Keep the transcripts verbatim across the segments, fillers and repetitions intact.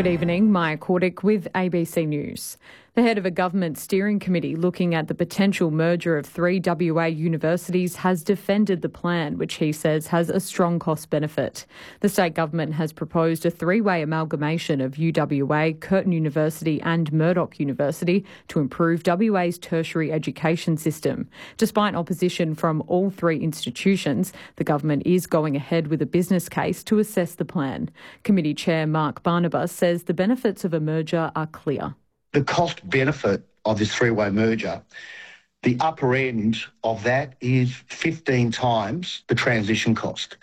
Good evening, Maya Kordick with A B C News. The head of a government steering committee looking at the potential merger of three W A universities has defended the plan, which he says has a strong cost benefit. The state government has proposed a three-way amalgamation of U W A, Curtin University and Murdoch University to improve W A's tertiary education system. Despite opposition from all three institutions, the government is going ahead with a business case to assess the plan. Committee Chair Mark Barnabas says the benefits of a merger are clear. The cost benefit of this three-way merger, the upper end of that is fifteen times the transition cost.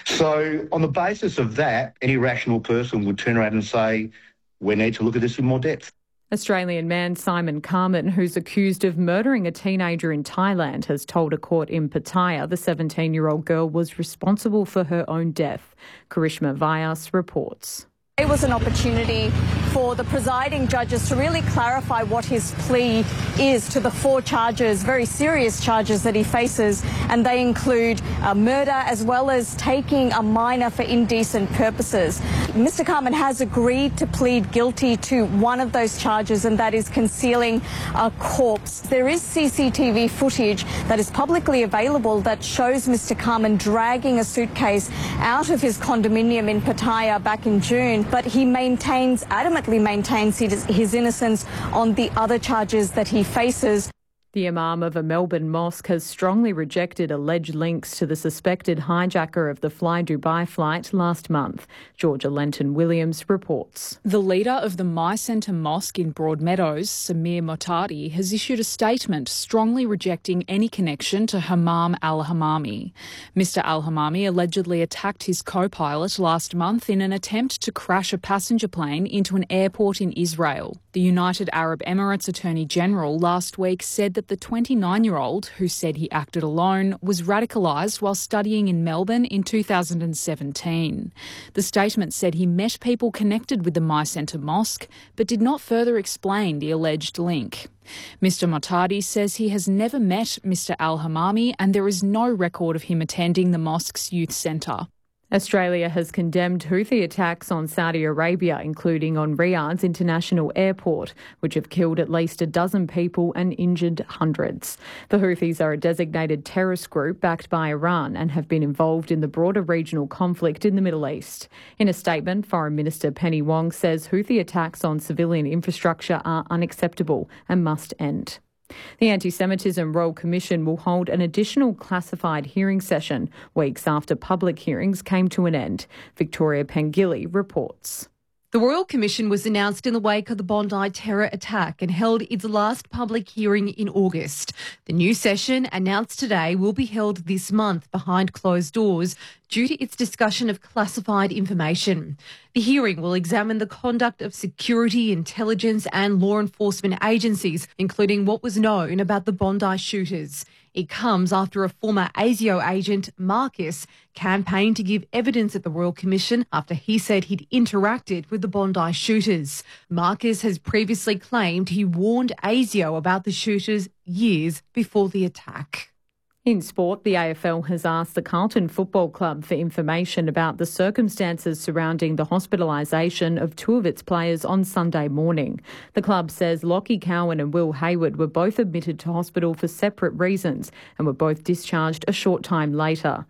So on the basis of that, any rational person would turn around and say, we need to look at this in more depth. Australian man Simon Carman, who's accused of murdering a teenager in Thailand, has told a court in Pattaya the seventeen-year-old girl was responsible for her own death. Karishma Vyas reports. It was an opportunity for the presiding judges to really clarify what his plea is to the four charges, very serious charges that he faces, and they include uh, murder as well as taking a minor for indecent purposes. Mister Carman has agreed to plead guilty to one of those charges, and that is concealing a corpse. There is C C T V footage that is publicly available that shows Mister Carman dragging a suitcase out of his condominium in Pattaya back in June. But he maintains, adamantly maintains his, his innocence on the other charges that he faces. The imam of a Melbourne mosque has strongly rejected alleged links to the suspected hijacker of the Fly Dubai flight last month. Georgia Lenton Williams reports. The leader of the My Centre Mosque in Broadmeadows, Samir Motadi, has issued a statement strongly rejecting any connection to Hammam al-Hammami. Mister al-Hammami allegedly attacked his co-pilot last month in an attempt to crash a passenger plane into an airport in Israel. The United Arab Emirates Attorney General last week said that the twenty-nine-year-old, who said he acted alone, was radicalised while studying in Melbourne in two thousand seventeen. The statement said he met people connected with the My Centre Mosque, but did not further explain the alleged link. Mister Motadi says he has never met Mister al-Hammami and there is no record of him attending the mosque's youth centre. Australia has condemned Houthi attacks on Saudi Arabia, including on Riyadh's international airport, which have killed at least a dozen people and injured hundreds. The Houthis are a designated terrorist group backed by Iran and have been involved in the broader regional conflict in the Middle East. In a statement, Foreign Minister Penny Wong says Houthi attacks on civilian infrastructure are unacceptable and must end. The Anti-Semitism Royal Commission will hold an additional classified hearing session weeks after public hearings came to an end. Victoria Pengilly reports. The Royal Commission was announced in the wake of the Bondi terror attack and held its last public hearing in August. The new session, announced today, will be held this month behind closed doors due to its discussion of classified information. The hearing will examine the conduct of security, intelligence and law enforcement agencies, including what was known about the Bondi shooters. It comes after a former ASIO agent, Marcus, campaigned to give evidence at the Royal Commission after he said he'd interacted with the Bondi shooters. Marcus has previously claimed he warned ASIO about the shooters years before the attack. In sport, the A F L has asked the Carlton Football Club for information about the circumstances surrounding the hospitalisation of two of its players on Sunday morning. The club says Lockie Cowan and Will Hayward were both admitted to hospital for separate reasons and were both discharged a short time later.